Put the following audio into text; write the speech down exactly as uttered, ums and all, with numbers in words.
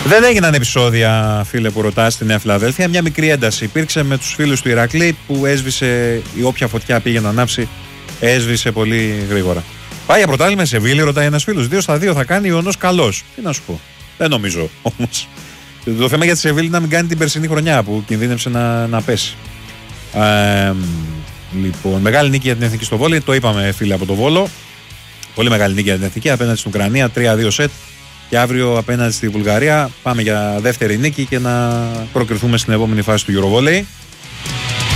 Δεν έγιναν επεισόδια, φίλε, που ρωτά στη Νέα Φιλαδέλφια. Μια μικρή ένταση υπήρξε με τους φίλους του Ηρακλή που έσβησε, η όποια φωτιά πήγε να ανάψει, έσβησε πολύ γρήγορα. Πάει για πρωτάθλημα Σεβίλη, ρωτάει ένας φίλος. Δύο στα δύο θα κάνει ο Ιωνός καλός. Τι να σου πω. Δεν νομίζω όμως. Το θέμα για τη Σεβίλη να μην κάνει την περσινή χρονιά που κινδύνευσε να, να πέσει. Ε, λοιπόν, μεγάλη νίκη για την Εθνική στο βόλεϊ. Το είπαμε, φίλε, από το Βόλο. Πολύ μεγάλη νίκη για την Εθνική απέναντι στην Ουκρανία. τρία δύο σετ. Και αύριο απέναντι στη Βουλγαρία πάμε για δεύτερη νίκη και να προκριθούμε στην επόμενη φάση του Eurovolley.